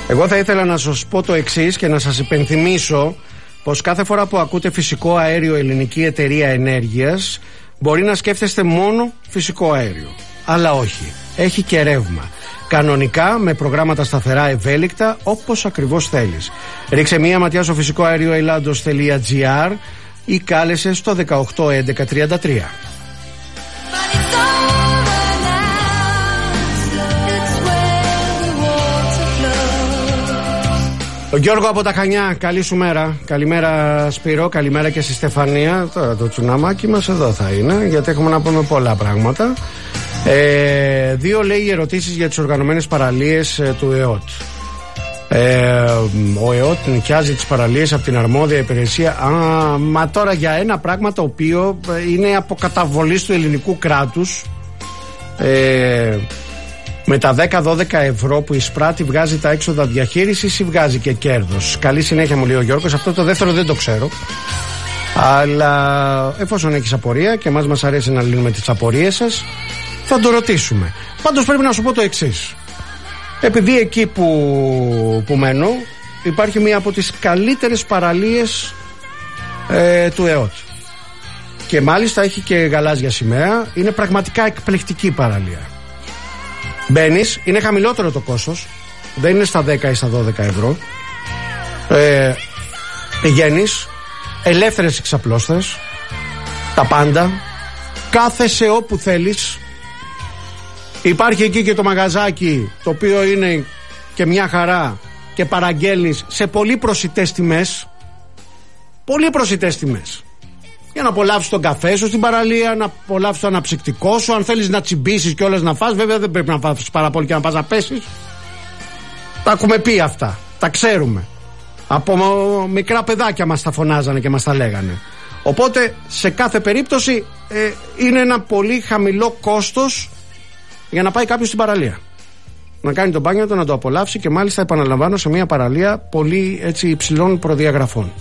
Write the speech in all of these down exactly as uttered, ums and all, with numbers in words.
Εγώ θα ήθελα να σας πω το εξής και να σας υπενθυμίσω πως κάθε φορά που ακούτε φυσικό αέριο ελληνική εταιρεία ενέργειας, μπορεί να σκέφτεστε μόνο φυσικό αέριο. Αλλά όχι, έχει και ρεύμα. Κανονικά, με προγράμματα σταθερά ευέλικτα, όπως ακριβώς θέλεις. Ρίξε μία ματιά στο φυσικό αέριο ελλάδος τελεία τζι άρ ή κάλεσε στο δεκαοκτώ έντεκα τριάντα τρία. Ο Γιώργο από τα Χανιά, καλή σου μέρα. Καλημέρα Σπύρο, καλημέρα και στη Στεφανία. Τώρα το τσουναμάκι μας εδώ θα είναι, γιατί έχουμε να πούμε πολλά πράγματα. Ε, δύο λέει ερωτήσεις για τις οργανωμένες παραλίες ε, του ΕΟΤ. Ε, ο ΕΟΤ νοικιάζει τις παραλίες από την αρμόδια υπηρεσία. Α, μα τώρα για ένα πράγμα το οποίο είναι αποκαταβολής του ελληνικού κράτους. Ε, με τα δέκα δώδεκα ευρώ που εισπράττει, βγάζει τα έξοδα διαχείρισης ή βγάζει και κέρδος? Καλή συνέχεια, μου λέει ο Γιώργος. Αυτό το δεύτερο δεν το ξέρω. Αλλά εφόσον έχεις απορία και εμάς μας αρέσει να λύνουμε τις απορίες σας, θα το ρωτήσουμε. Πάντως πρέπει να σου πω το εξής. Επειδή εκεί που, που μένω υπάρχει μία από τις καλύτερες παραλίες ε, του ΕΟΤ. Και μάλιστα έχει και γαλάζια σημαία. Είναι πραγματικά εκπληκτική παραλία. Μπαίνεις, είναι χαμηλότερο το κόστος, δεν είναι στα δέκα ή στα δώδεκα ευρώ. Ε, πηγαίνεις, ελεύθερες εξαπλώστρες, τα πάντα, κάθεσαι όπου θέλεις. Υπάρχει εκεί και το μαγαζάκι, το οποίο είναι και μια χαρά, και παραγγέλνεις σε πολύ προσιτές τιμές. Πολύ προσιτές τιμές. Για να απολαύσεις τον καφέ σου στην παραλία, να απολαύσεις το αναψυκτικό σου. Αν θέλεις να τσιμπήσεις και όλες να φας, βέβαια δεν πρέπει να φας πάρα πολύ και να πας να πέσεις. Τα έχουμε πει αυτά, τα ξέρουμε. Από μικρά παιδάκια μας τα φωνάζανε και μας τα λέγανε. Οπότε σε κάθε περίπτωση ε, είναι ένα πολύ χαμηλό κόστος για να πάει κάποιος στην παραλία. Να κάνει τον μπάνιο του, να το απολαύσει, και μάλιστα επαναλαμβάνω σε μια παραλία πολύ έτσι υψηλών προδιαγραφών.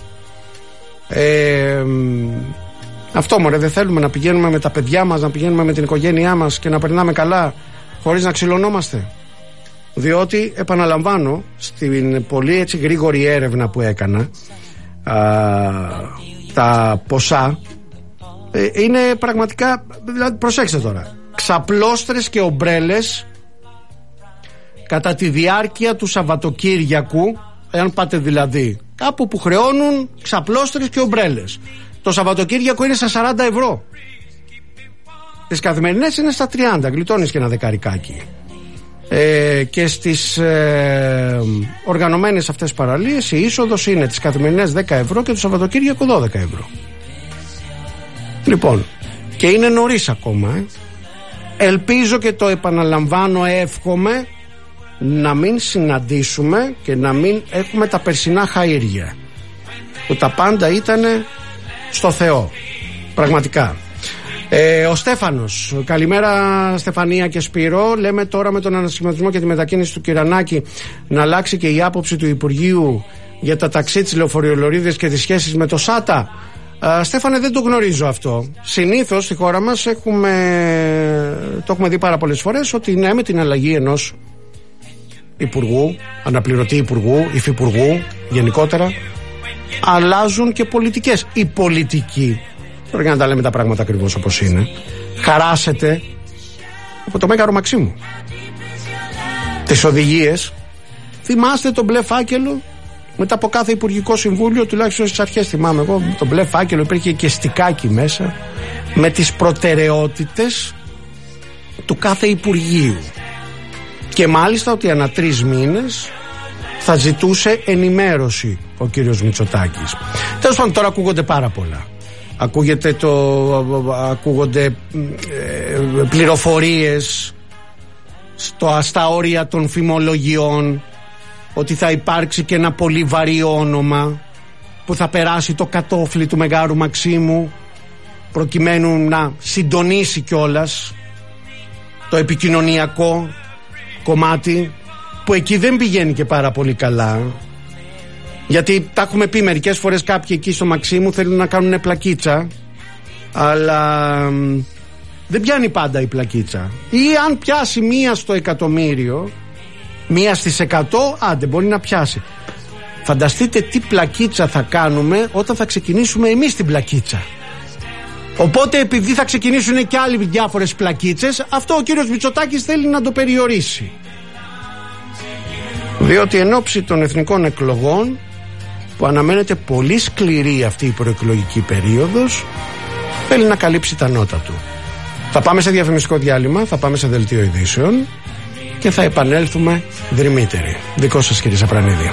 Ε, αυτό μωρέ, δεν θέλουμε να πηγαίνουμε με τα παιδιά μας, να πηγαίνουμε με την οικογένειά μας και να περνάμε καλά χωρίς να ξυλωνόμαστε? Διότι επαναλαμβάνω, στην πολύ έτσι γρήγορη έρευνα που έκανα, α, τα ποσά ε, είναι πραγματικά, δηλαδή προσέξτε τώρα, ξαπλώστρες και ομπρέλες κατά τη διάρκεια του Σαββατοκύριακου, εάν πάτε δηλαδή κάπου που χρεώνουν ξαπλώστρες και ομπρέλες, το Σαββατοκύριακο είναι στα σαράντα ευρώ. Τις καθημερινές είναι στα τριάντα, γλιτώνεις και ένα δεκαρικάκι. Ε, και στις ε, οργανωμένες αυτές παραλίες η είσοδος είναι τις καθημερινές δέκα ευρώ και το Σαββατοκύριακο δώδεκα ευρώ. Λοιπόν, και είναι νωρίς ακόμα. ε. Ελπίζω και το επαναλαμβάνω, εύχομαι να μην συναντήσουμε και να μην έχουμε τα περσινά χαΐρια που τα πάντα ήταν στο Θεό, πραγματικά. ε, Ο Στέφανος, καλημέρα Στεφανία και Σπύρο. Λέμε τώρα με τον ανασχηματισμό και τη μετακίνηση του Κυρανάκη να αλλάξει και η άποψη του Υπουργείου για τα ταξί, τις λεωφορειολωρίδες και τις σχέσεις με το ΣΑΤΑ. Uh, Στέφανε, δεν το γνωρίζω αυτό. Συνήθως στη χώρα μας έχουμε, το έχουμε δει πάρα πολλές φορές, ότι ναι, με την αλλαγή ενός υπουργού, αναπληρωτή υπουργού, υφυπουργού γενικότερα, αλλάζουν και πολιτικές. Η πολιτική, τώρα για να τα λέμε τα πράγματα ακριβώς όπως είναι, χαράσεται από το Μέγαρο Μαξίμου. Τις οδηγίες, θυμάστε τον μπλε φάκελο? Μετά από κάθε υπουργικό συμβούλιο, τουλάχιστον στις αρχές θυμάμαι εγώ, το μπλε φάκελο υπήρχε και στικάκι μέσα με τις προτεραιότητες του κάθε υπουργείου. Και μάλιστα ότι ανά τρεις μήνες θα ζητούσε ενημέρωση ο κύριος Μητσοτάκης. Τέλος πάντων, τώρα ακούγονται πάρα πολλά. Ακούγεται το, ακούγονται ε, πληροφορίες στο, στα όρια των φημολογιών ότι θα υπάρξει και ένα πολύ βαρύ όνομα που θα περάσει το κατόφλι του Μεγάρου Μαξίμου, προκειμένου να συντονίσει κιόλας το επικοινωνιακό κομμάτι, που εκεί δεν πηγαίνει και πάρα πολύ καλά, γιατί τα έχουμε πει μερικές φορές, κάποιοι εκεί στο Μαξίμου θέλουν να κάνουν πλακίτσα, αλλά δεν πιάνει πάντα η πλακίτσα, ή αν πιάσει μία στο εκατομμύριο Μία στις εκατό, άντε, μπορεί να πιάσει. Φανταστείτε τι πλακίτσα θα κάνουμε όταν θα ξεκινήσουμε εμείς την πλακίτσα. Οπότε, επειδή θα ξεκινήσουν και άλλοι διάφορες πλακίτσες, αυτό ο κύριος Μητσοτάκης θέλει να το περιορίσει. Διότι εν ώψη των εθνικών εκλογών, που αναμένεται πολύ σκληρή αυτή η προεκλογική περίοδος, θέλει να καλύψει τα νότα του. Θα πάμε σε διαφημιστικό διάλειμμα, θα πάμε σε δελτίο ειδήσεων και θα επανέλθουμε δρυμύτεροι. Δικό σας, κύριε Σαπρανίδη.